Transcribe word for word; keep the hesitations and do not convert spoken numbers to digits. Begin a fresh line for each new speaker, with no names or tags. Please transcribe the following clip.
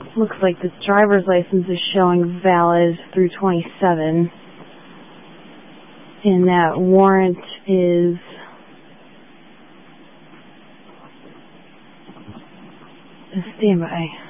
Looks like this driver's license is showing valid through twenty-seven. And that warrant is stand by.